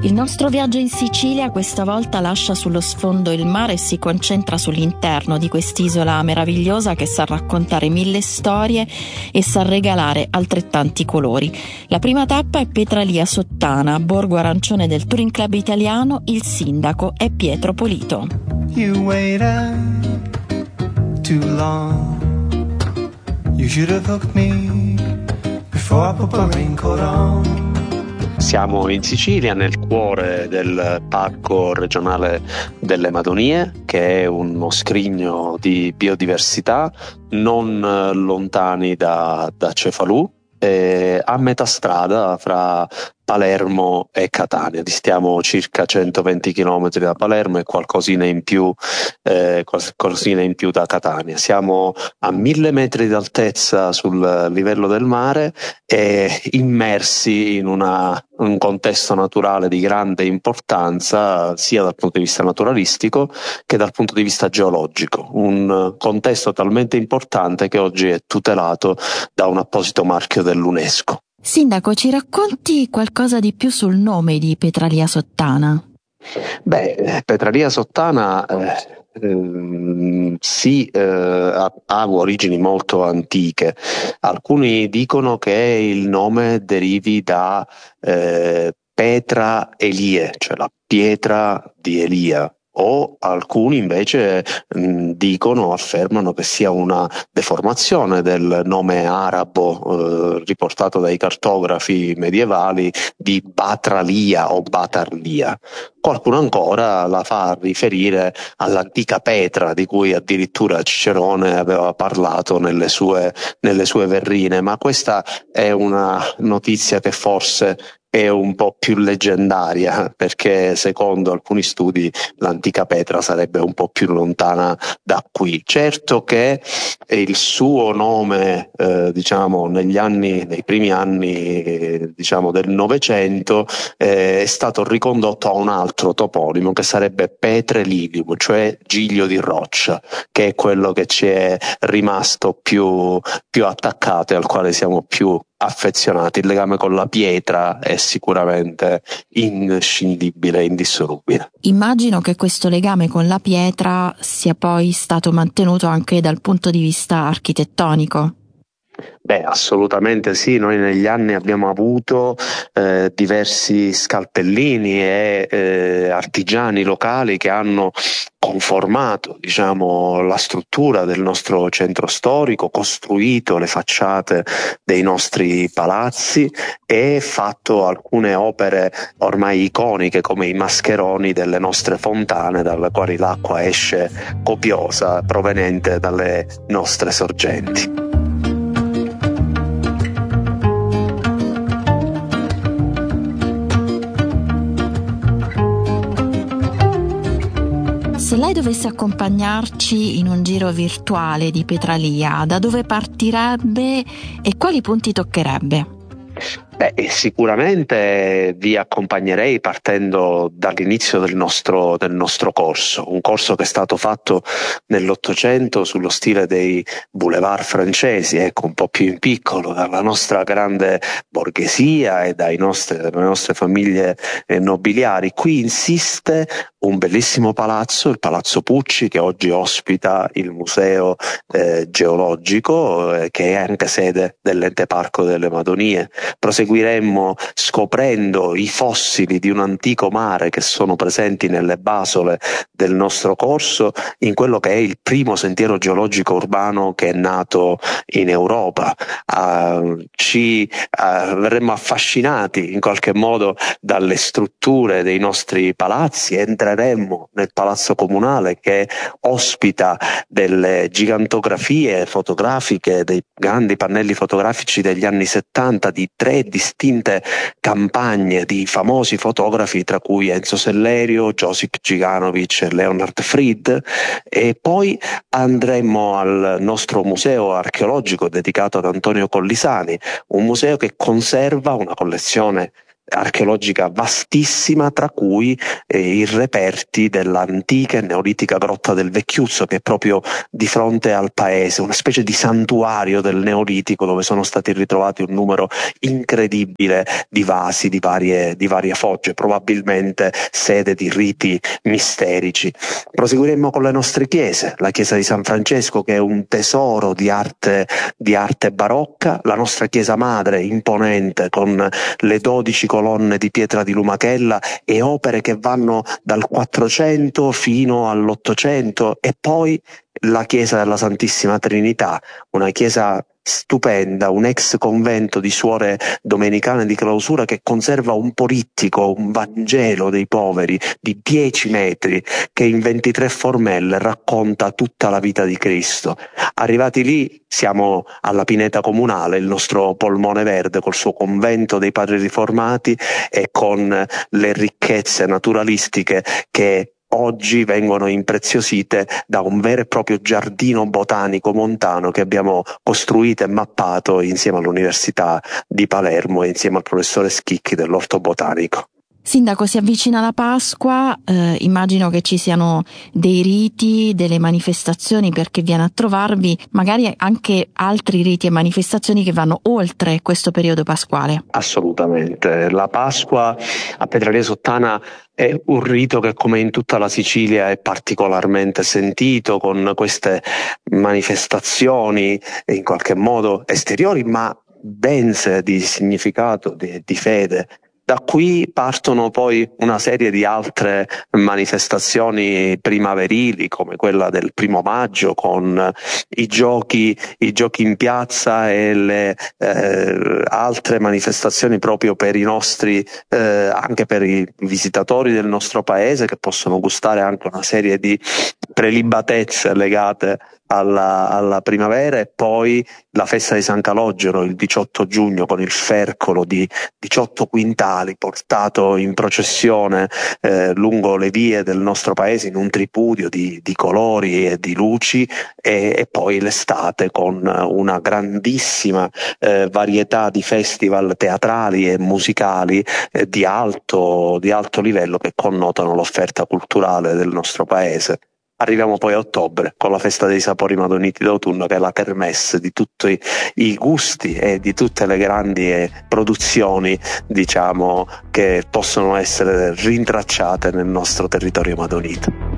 Il nostro viaggio in Sicilia questa volta lascia sullo sfondo il mare e si concentra sull'interno di quest'isola meravigliosa che sa raccontare 1000 storie e sa regalare altrettanti colori. La prima tappa è Petralia Sottana, borgo arancione del Touring Club italiano. Il sindaco è Pietro Polito. You waited too long. You should have hooked me before I put my raincoat on. Siamo in Sicilia, nel cuore del Parco regionale delle Madonie, che è uno scrigno di biodiversità non lontani da Cefalù, a metà strada fra Palermo e Catania. Distiamo circa 120 km da Palermo e qualcosina in più da Catania. Siamo a 1000 metri d'altezza sul livello del mare e immersi in un contesto naturale di grande importanza sia dal punto di vista naturalistico che dal punto di vista geologico. Un contesto talmente importante che oggi è tutelato da un apposito marchio dell'UNESCO. Sindaco, ci racconti qualcosa di più sul nome di Petralia Sottana? Petralia Sottana ha origini molto antiche. Alcuni dicono che il nome derivi da Petra Elie, cioè la pietra di Elia. O alcuni invece affermano che sia una deformazione del nome arabo riportato dai cartografi medievali di Batralia o Batarlia. Qualcuno ancora la fa riferire all'antica Petra, di cui addirittura Cicerone aveva parlato nelle sue verrine, ma questa è una notizia che forse è un po' più leggendaria, perché secondo alcuni studi l'antica Petra sarebbe un po' più lontana da qui. Certo che il suo nome, nei primi anni del Novecento, è stato ricondotto a un altro toponimo che sarebbe Petrelilium, cioè giglio di roccia, che è quello che ci è rimasto più attaccato e al quale siamo più affezionati. Il legame con la pietra è sicuramente inscindibile, indissolubile. Immagino che questo legame con la pietra sia poi stato mantenuto anche dal punto di vista architettonico. Assolutamente sì, noi negli anni abbiamo avuto diversi scalpellini e artigiani locali che hanno conformato, la struttura del nostro centro storico, costruito le facciate dei nostri palazzi e fatto alcune opere ormai iconiche come i mascheroni delle nostre fontane, dalle quali l'acqua esce copiosa proveniente dalle nostre sorgenti. Se lei dovesse accompagnarci in un giro virtuale di Petralia, da dove partirebbe e quali punti toccherebbe? Sicuramente vi accompagnerei partendo dall'inizio del nostro corso, un corso che è stato fatto nell'Ottocento sullo stile dei boulevard francesi, un po' più in piccolo, dalla nostra grande borghesia e dalle nostre famiglie nobiliari. Qui insiste un bellissimo palazzo, il Palazzo Pucci, che oggi ospita il Museo Geologico, che è anche sede dell'Ente Parco delle Madonie. Proseguiremmo scoprendo i fossili di un antico mare che sono presenti nelle basole del nostro corso, in quello che è il primo sentiero geologico urbano che è nato in Europa. Verremmo affascinati in qualche modo dalle strutture dei nostri palazzi, entreremmo nel Palazzo Comunale che ospita delle gigantografie fotografiche, dei grandi pannelli fotografici degli anni 70 di 3 distinte campagne di famosi fotografi, tra cui Enzo Sellerio, Josip Giganovic e Leonard Fried, e poi andremo al nostro museo archeologico dedicato ad Antonio Collisani, un museo che conserva una collezione archeologica vastissima, tra cui i reperti dell'antica e neolitica grotta del Vecchiuzzo, che è proprio di fronte al paese, una specie di santuario del Neolitico dove sono stati ritrovati un numero incredibile di vasi di varie fogge, probabilmente sede di riti misterici. Proseguiremo con le nostre chiese, la chiesa di San Francesco, che è un tesoro di arte barocca, la nostra chiesa madre imponente con le 12 colonne di pietra di Lumachella e opere che vanno dal 400 fino all'800, e poi la chiesa della Santissima Trinità, una chiesa stupenda, un ex convento di suore domenicane di clausura che conserva un polittico, un Vangelo dei poveri di 10 metri che in 23 formelle racconta tutta la vita di Cristo. Arrivati lì siamo alla Pineta Comunale, il nostro polmone verde col suo convento dei padri riformati e con le ricchezze naturalistiche che oggi vengono impreziosite da un vero e proprio giardino botanico montano che abbiamo costruito e mappato insieme all'Università di Palermo e insieme al professore Schicchi dell'Orto Botanico. Sindaco, si avvicina la Pasqua, immagino che ci siano dei riti, delle manifestazioni per chi viene a trovarvi, magari anche altri riti e manifestazioni che vanno oltre questo periodo pasquale. Assolutamente, la Pasqua a Pietralia Sottana è un rito che, come in tutta la Sicilia, è particolarmente sentito, con queste manifestazioni in qualche modo esteriori ma dense di significato, di fede. Da qui partono poi una serie di altre manifestazioni primaverili, come quella del 1° maggio, con i giochi in piazza e le altre manifestazioni proprio per i nostri, anche per i visitatori del nostro paese, che possono gustare anche una serie di prelibatezze legate alla primavera, e poi la festa di San Calogero il 18 giugno con il fercolo di 18 quintali portato in processione lungo le vie del nostro paese in un tripudio di colori e di luci, e poi l'estate con una grandissima varietà di festival teatrali e musicali di alto livello che connotano l'offerta culturale del nostro paese. Arriviamo poi a ottobre con la festa dei sapori madoniti d'autunno, che è la kermesse di tutti i gusti e di tutte le grandi produzioni, diciamo, che possono essere rintracciate nel nostro territorio madonito.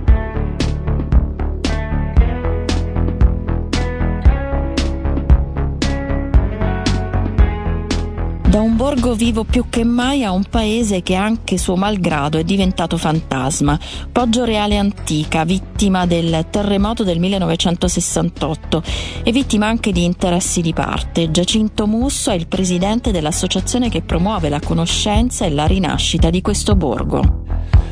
Da un borgo vivo più che mai a un paese che anche suo malgrado è diventato fantasma. Poggioreale antica, vittima del terremoto del 1968 e vittima anche di interessi di parte. Giacinto Musso è il presidente dell'associazione che promuove la conoscenza e la rinascita di questo borgo.